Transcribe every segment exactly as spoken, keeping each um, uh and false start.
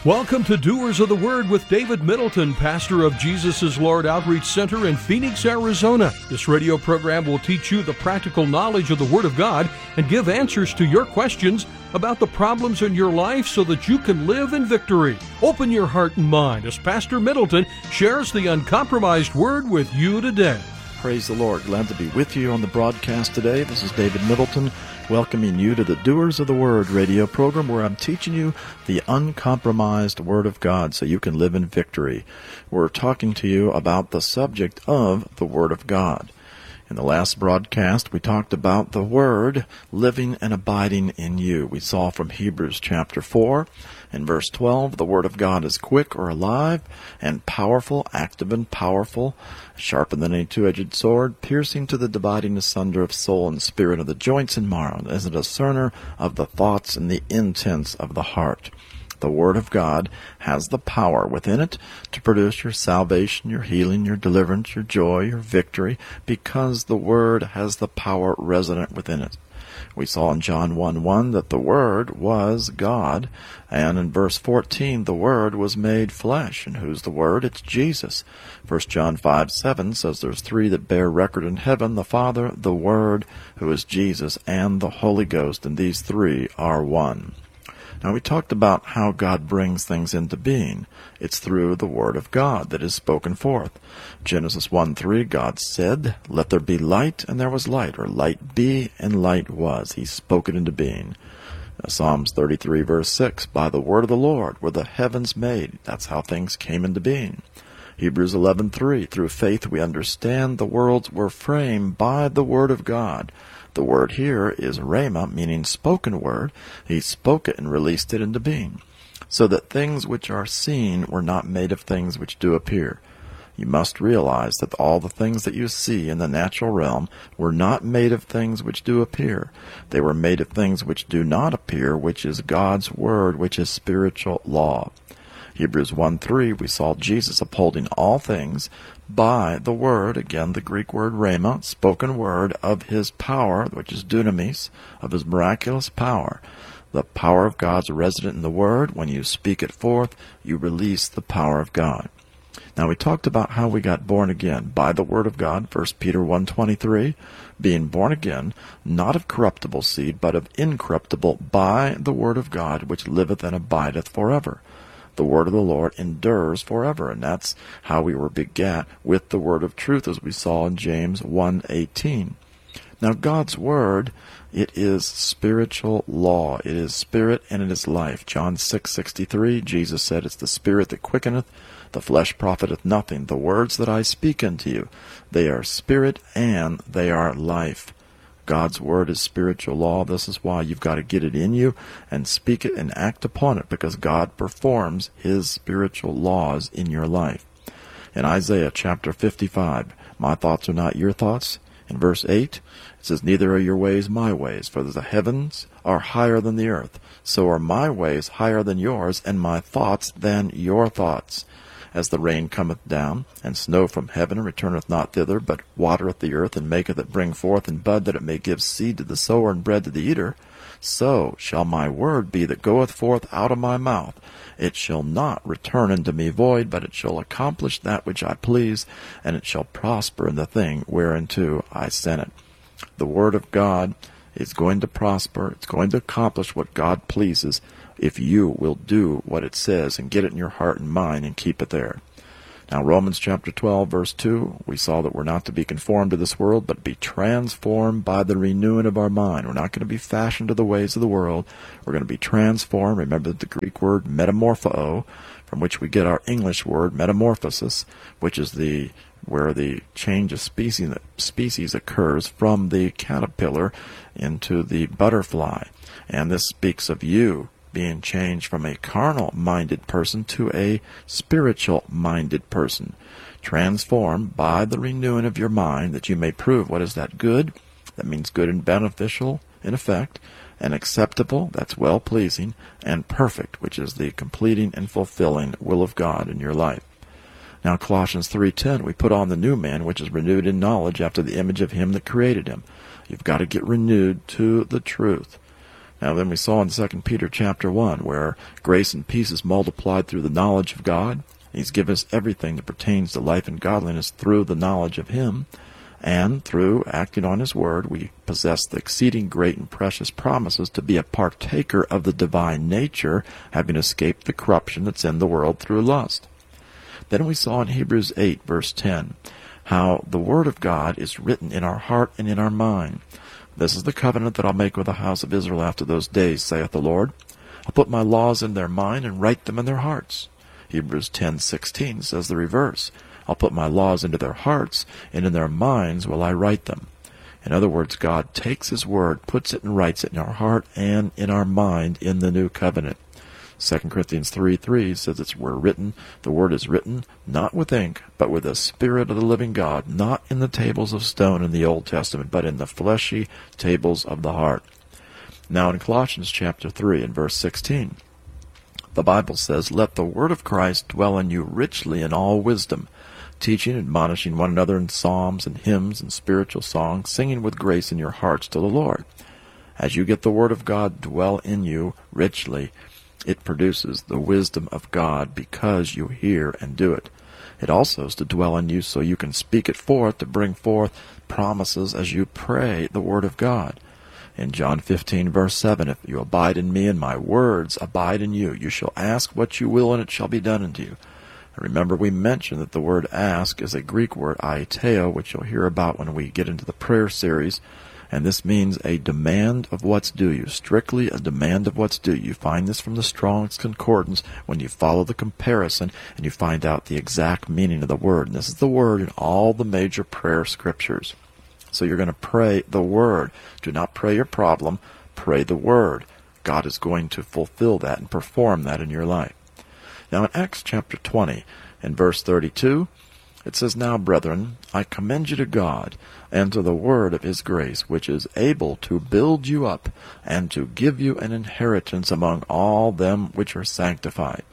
Welcome to Doers of the Word with David Middleton, pastor of Jesus is Lord Outreach Center in Phoenix, Arizona. This radio program will teach you the practical knowledge of the Word of God and give answers to your questions about the problems in your life so that you can live in victory. Open your heart and mind as Pastor Middleton shares the uncompromised Word with you today. Praise the Lord. Glad to be with you on the broadcast today. This is David Middleton, welcoming you to the Doers of the Word radio program, where I'm teaching you the uncompromised Word of God so you can live in victory. We're talking to you about the subject of the Word of God. In the last broadcast, we talked about the Word living and abiding in you. We saw from Hebrews chapter four and verse twelve, the Word of God is quick or alive and powerful, active and powerful, sharper than any two-edged sword, piercing to the dividing asunder of soul and spirit, of the joints and marrow, as a discerner of the thoughts and the intents of the heart. The Word of God has the power within it to produce your salvation, your healing, your deliverance, your joy, your victory, because the Word has the power resident within it. We saw in John one one that the Word was God, and in verse fourteen, the Word was made flesh. And who's the Word? It's Jesus. First John five seven says there's three that bear record in heaven, the Father, the Word, who is Jesus, and the Holy Ghost, and these three are one. Now, we talked about how God brings things into being. It's through the Word of God that is spoken forth. Genesis one three, God said, "Let there be light," and there was light, or light be, and light was. He spoke it into being. Now, Psalms thirty-three, verse six, "By the word of the Lord were the heavens made." That's how things came into being. Hebrews eleven three, "Through faith we understand the worlds were framed by the Word of God." The word here is rhema, meaning spoken word. He spoke it and released it into being, so that things which are seen were not made of things which do appear. You must realize that all the things that you see in the natural realm were not made of things which do appear. They were made of things which do not appear, which is God's word, which is spiritual law. Hebrews one three, we saw Jesus upholding all things by the word, again the Greek word rhema, spoken word of his power, which is dunamis, of his miraculous power. The power of God's resident in the word. When you speak it forth, you release the power of God. Now, we talked about how we got born again by the word of God, First Peter one twenty-three, being born again, not of corruptible seed, but of incorruptible, by the word of God, which liveth and abideth forever. The word of the Lord endures forever, and that's how we were begat with the word of truth, as we saw in James one eighteen. Now, God's word, it is spiritual law. It is spirit and it is life. John six sixty-three, Jesus said, "It's the spirit that quickeneth, the flesh profiteth nothing. The words that I speak unto you, they are spirit and they are life." God's word is spiritual law. This is why you've got to get it in you and speak it and act upon it, because God performs his spiritual laws in your life. In Isaiah chapter fifty-five, "My thoughts are not your thoughts." In verse eight, it says, "Neither are your ways my ways, for the heavens are higher than the earth. So are my ways higher than yours, and my thoughts than your thoughts. As the rain cometh down, and snow from heaven, and returneth not thither, but watereth the earth, and maketh it bring forth and bud, that it may give seed to the sower and bread to the eater, so shall my word be that goeth forth out of my mouth. It shall not return unto me void, but it shall accomplish that which I please, and it shall prosper in the thing whereunto I sent it." The word of God is going to prosper. It's going to accomplish what God pleases, if you will do what it says and get it in your heart and mind and keep it there. Now, Romans chapter twelve, verse two, we saw that we're not to be conformed to this world, but be transformed by the renewing of our mind. We're not going to be fashioned to the ways of the world. We're going to be transformed. Remember the Greek word metamorpho, from which we get our English word metamorphosis, which is the where the change of species, species occurs from the caterpillar into the butterfly. And this speaks of you being changed from a carnal-minded person to a spiritual-minded person, transformed by the renewing of your mind, that you may prove what is that good, that means good and beneficial in effect, and acceptable, that's well-pleasing, and perfect, which is the completing and fulfilling will of God in your life. Now, Colossians three ten, we put on the new man, which is renewed in knowledge after the image of him that created him. You've got to get renewed to the truth. Now then we saw in Second Peter chapter one where grace and peace is multiplied through the knowledge of God. He's given us everything that pertains to life and godliness through the knowledge of Him. And through acting on His Word, we possess the exceeding great and precious promises to be a partaker of the divine nature, having escaped the corruption that's in the world through lust. Then we saw in Hebrews eight, verse ten, how the Word of God is written in our heart and in our mind. This is the covenant that I'll make with the house of Israel after those days, saith the Lord. I'll put my laws in their mind and write them in their hearts. Hebrews ten sixteen says the reverse. I'll put my laws into their hearts, and in their minds will I write them. In other words, God takes His Word, puts it and writes it in our heart and in our mind in the new covenant. Second Corinthians three three says it's we're written, the Word is written, not with ink, but with the Spirit of the living God, not in the tables of stone in the Old Testament, but in the fleshy tables of the heart. Now in Colossians chapter three and verse sixteen, the Bible says, Let the word of Christ dwell in you richly in all wisdom, teaching, admonishing one another in psalms and hymns and spiritual songs, singing with grace in your hearts to the Lord. As you get the Word of God dwell in you richly, it produces the wisdom of God because you hear and do it. It also is to dwell in you so you can speak it forth to bring forth promises as you pray the Word of God. In John fifteen, verse seven, If you abide in me and my words abide in you, you shall ask what you will and it shall be done unto you. Remember, we mentioned that the word ask is a Greek word, aiteo, which you'll hear about when we get into the prayer series. And this means a demand of what's due you, strictly a demand of what's due. You find this from the Strong's Concordance when you follow the comparison and you find out the exact meaning of the word. And this is the word in all the major prayer scriptures. So you're going to pray the word. Do not pray your problem. Pray the word. God is going to fulfill that and perform that in your life. Now in Acts chapter twenty and verse thirty-two, it says, Now, brethren, I commend you to God and to the word of His grace, which is able to build you up and to give you an inheritance among all them which are sanctified.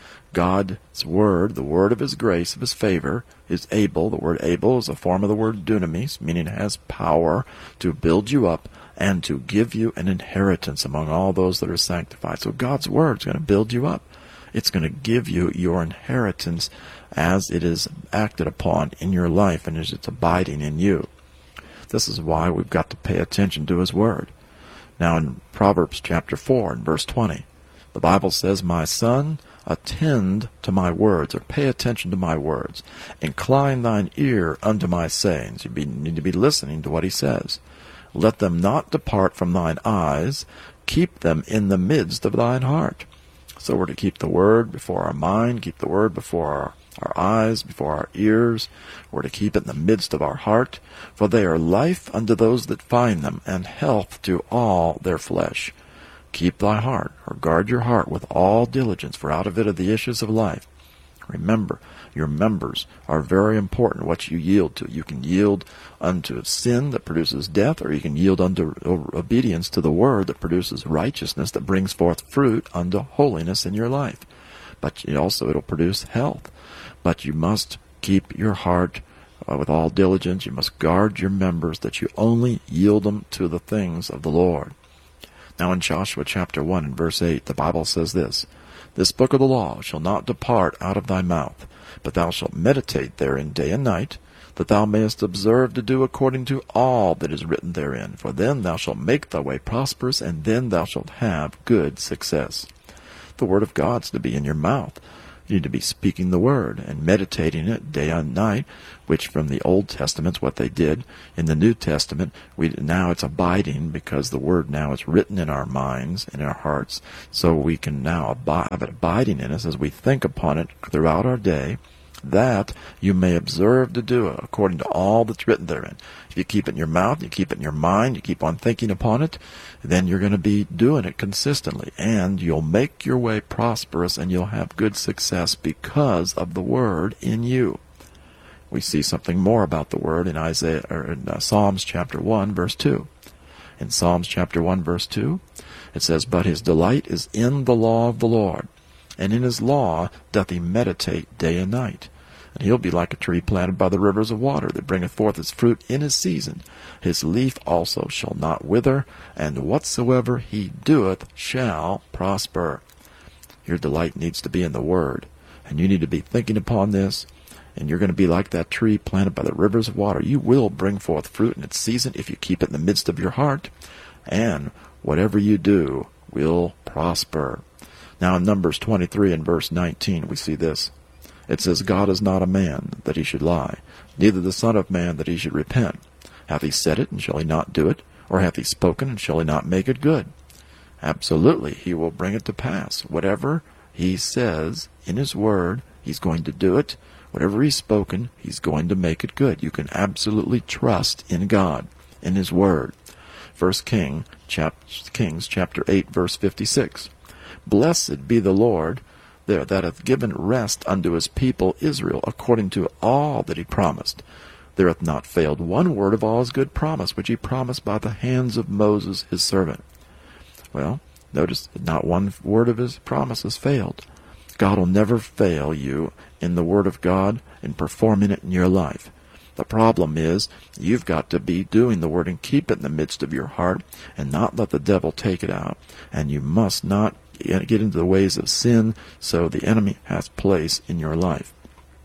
God's word, the word of His grace, of His favor, is able. The word able is a form of the word dunamis, meaning it has power to build you up and to give you an inheritance among all those that are sanctified. So God's word is going to build you up. It's going to give you your inheritance as it is acted upon in your life and as it's abiding in you. This is why we've got to pay attention to His word. Now in Proverbs chapter four and verse twenty, the Bible says, My son, attend to my words, or pay attention to my words. Incline thine ear unto my sayings. You be, need to be listening to what He says. Let them not depart from thine eyes. Keep them in the midst of thine heart. So we're to keep the word before our mind, keep the word before our, our eyes, before our ears. We're to keep it in the midst of our heart. For they are life unto those that find them, and health to all their flesh. Keep thy heart, or guard your heart with all diligence, for out of it are the issues of life. Remember, your members are very important, what you yield to. You can yield unto sin that produces death, or you can yield unto obedience to the word that produces righteousness, that brings forth fruit unto holiness in your life. But also it'll produce health. But you must keep your heart uh, with all diligence. You must guard your members, that you only yield them to the things of the Lord. Now in Joshua chapter one and verse eight, the Bible says this, This book of the law shall not depart out of thy mouth, but thou shalt meditate therein day and night, that thou mayest observe to do according to all that is written therein. For then thou shalt make thy way prosperous, and then thou shalt have good success. The word of God's to be in your mouth. You need to be speaking the word and meditating it day and night, which from the Old Testament's what they did. In the New Testament, we now it's abiding, because the word now is written in our minds, in our hearts, so we can now abide, have it abiding in us as we think upon it throughout our day, that you may observe to do it according to all that's written therein. If you keep it in your mouth, you keep it in your mind, you keep on thinking upon it, then you're going to be doing it consistently, and you'll make your way prosperous, and you'll have good success because of the word in you. We see something more about the word in Isaiah or in uh, Psalms chapter one, verse two. In Psalms chapter one, verse two, it says, But his delight is in the law of the Lord, and in his law doth he meditate day and night. And he'll be like a tree planted by the rivers of water, that bringeth forth its fruit in his season. His leaf also shall not wither, and whatsoever he doeth shall prosper. Your delight needs to be in the Word, and you need to be thinking upon this, and you're going to be like that tree planted by the rivers of water. You will bring forth fruit in its season if you keep it in the midst of your heart, and whatever you do will prosper. Now in Numbers twenty-three and verse nineteen, we see this. It says, God is not a man that he should lie, neither the Son of man that he should repent. Hath he said it, and shall he not do it? Or hath he spoken, and shall he not make it good? Absolutely, he will bring it to pass. Whatever he says in his word, he's going to do it. Whatever he's spoken, he's going to make it good. You can absolutely trust in God, in his word. First King, chap, Kings chapter eight, verse fifty-six. Blessed be the Lord there that hath given rest unto his people Israel, according to all that he promised. There hath not failed one word of all his good promise, which he promised by the hands of Moses his servant. Well, notice that not one word of his promise has failed. God will never fail you in the word of God and performing it in your life. The problem is, you've got to be doing the word and keep it in the midst of your heart and not let the devil take it out. And you must not get into the ways of sin, so the enemy has place in your life.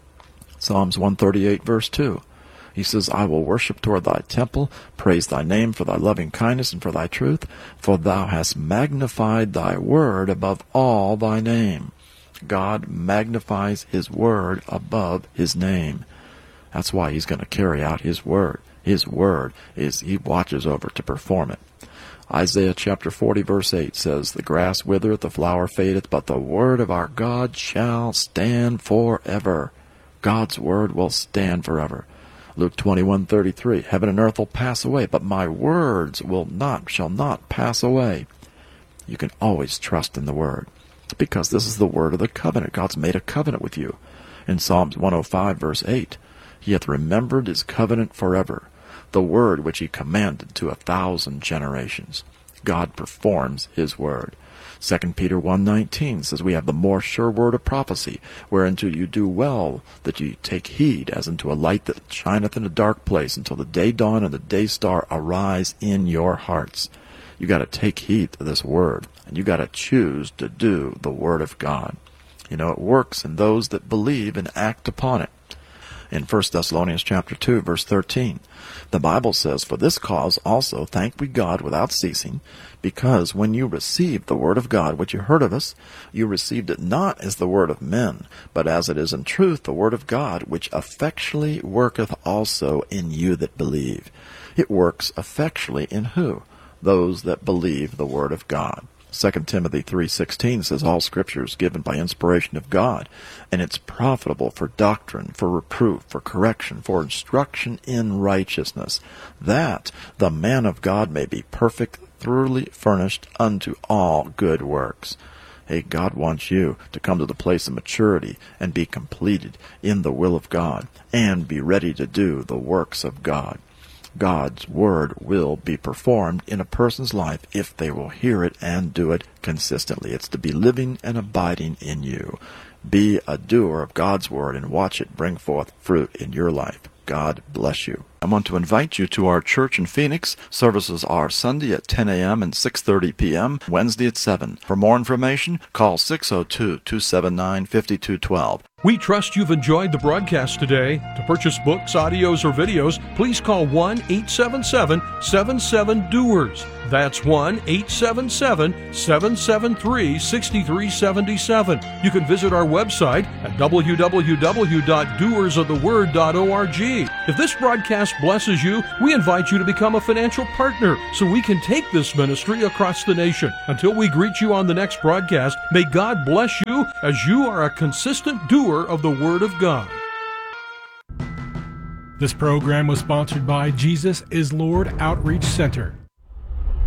Psalms one thirty-eight, verse two. He says, I will worship toward thy temple, praise thy name for thy loving kindness and for thy truth, for thou hast magnified thy word above all thy name. God magnifies his word above his name. That's why he's going to carry out his word. His word is, he watches over to perform it. Isaiah chapter forty, verse eight says, the grass withereth, the flower fadeth, but the word of our God shall stand forever. God's word will stand forever. Luke twenty-one thirty-three, heaven and earth will pass away, but my words will not, shall not pass away. You can always trust in the word, because this is the word of the covenant. God's made a covenant with you. In Psalms one oh five, verse eight, he hath remembered his covenant forever, the word which he commanded to a thousand generations. God performs his word. Second Peter one nineteen says, we have the more sure word of prophecy, whereunto you do well that you take heed, as unto a light that shineth in a dark place, until the day dawn and the day star arise in your hearts. You got to take heed to this word, and you got to choose to do the word of God. You know, it works in those that believe and act upon it. In First Thessalonians chapter two, verse thirteen, the Bible says, for this cause also thank we God without ceasing, because when you received the word of God which you heard of us, you received it not as the word of men, but as it is in truth the word of God, which effectually worketh also in you that believe. It works effectually in who? Those that believe the word of God. Second Timothy three sixteen says, all Scripture is given by inspiration of God, and it's profitable for doctrine, for reproof, for correction, for instruction in righteousness, that the man of God may be perfect, thoroughly furnished unto all good works. Hey, God wants you to come to the place of maturity and be completed in the will of God, and be ready to do the works of God. God's word will be performed in a person's life if they will hear it and do it consistently. It's to be living and abiding in you. Be a doer of God's word and watch it bring forth fruit in your life. God bless you. I want to invite you to our church in Phoenix. Services are Sunday at ten a.m. and six thirty p.m., Wednesday at seven. For more information, call six oh two, two seven nine, five two one two. We trust you've enjoyed the broadcast today. To purchase books, audios, or videos, please call one eight seven seven, seven seven, doers. That's one eight seven seven, seven seven three, six three seven seven. You can visit our website at w w w dot doers of the word dot org. If this broadcast blesses you, we invite you to become a financial partner so we can take this ministry across the nation. Until we greet you on the next broadcast, may God bless you as you are a consistent doer of the Word of God. This program was sponsored by Jesus is Lord Outreach Center.